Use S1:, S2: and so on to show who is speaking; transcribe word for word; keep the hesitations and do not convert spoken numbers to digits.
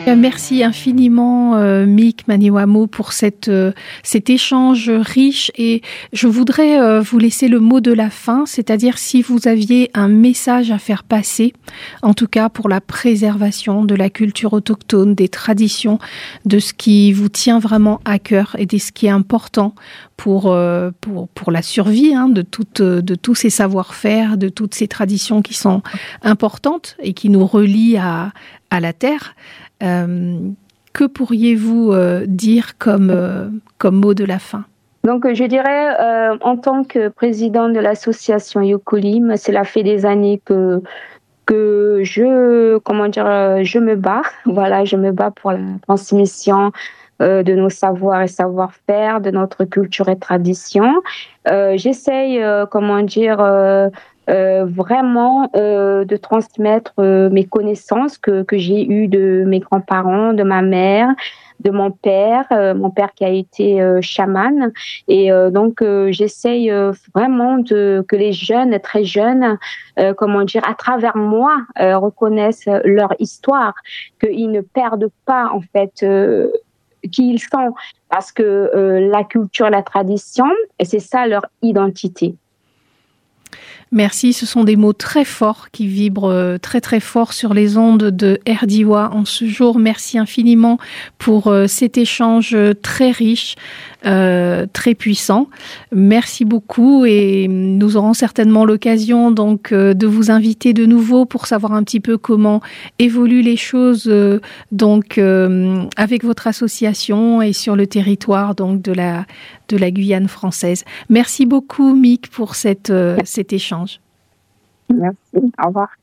S1: Merci infiniment, euh, Mick Maniwamo, pour cette, euh, cet échange riche. Et je voudrais euh, vous laisser le mot de la fin, c'est-à-dire si vous aviez un message à faire passer, en tout cas pour la préservation de la culture autochtone, des traditions, de ce qui vous tient vraiment à cœur et de ce qui est important pour, euh, pour, pour la survie hein, de, toute, de tous ces savoir-faire, de toutes ces traditions qui sont importantes et qui nous relient à, à la terre. Euh, que pourriez-vous euh, dire comme, euh, comme mot de la fin?
S2: Donc, je dirais, euh, en tant que présidente de l'association Yokulim, cela fait des années que que je, comment dire, je me bats. Voilà, je me bats pour la transmission euh, de nos savoirs et savoir-faire, de notre culture et tradition. Euh, j'essaye, euh, comment dire. Euh, Euh, vraiment euh, de transmettre euh, mes connaissances que, que j'ai eues de mes grands-parents, de ma mère, de mon père, euh, mon père qui a été euh, chaman. Et euh, donc, euh, j'essaye euh, vraiment de, que les jeunes, très jeunes, euh, comment dire, à travers moi, euh, reconnaissent leur histoire, qu'ils ne perdent pas, en fait, euh, qui ils sont. Parce que euh, la culture, la tradition, et c'est ça leur identité.
S1: Merci, ce sont des mots très forts qui vibrent très très fort sur les ondes de Erdiwa en ce jour. Merci infiniment pour euh, cet échange très riche, euh, très puissant. Merci beaucoup et nous aurons certainement l'occasion donc euh, de vous inviter de nouveau pour savoir un petit peu comment évoluent les choses euh, donc euh, avec votre association et sur le territoire donc de la de la Guyane française. Merci beaucoup, Mick, pour cette, euh, cet échange.
S2: Merci. Au revoir.